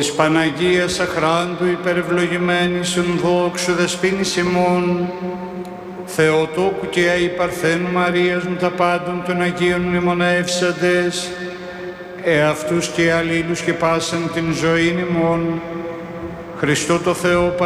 της Παναγίας Αχράντου υπερευλογημένης δόξου δεσποίνης ημών, Θεοτόκου και αϊπαρθένου Μαρίας μου τα πάντων των Αγίων μνημονεύσαντες, εαυτούς και αλλήλους και πάσαν την ζωήν ημών, Χριστό το Θεό